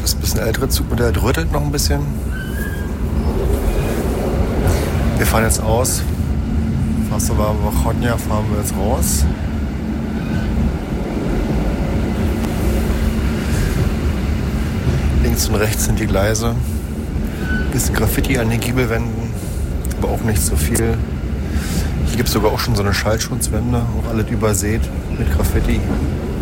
ist ein bisschen ältere Zugmodell, drötelt noch ein bisschen. Wir fahren jetzt aus. Vasowa Wychodnia fahren wir jetzt raus. Links und rechts sind die Gleise. Bisschen Graffiti an den Giebelwänden, aber auch nicht so viel. Hier gibt es sogar auch schon so eine Schallschutzwände, auch alles übersät mit Graffiti.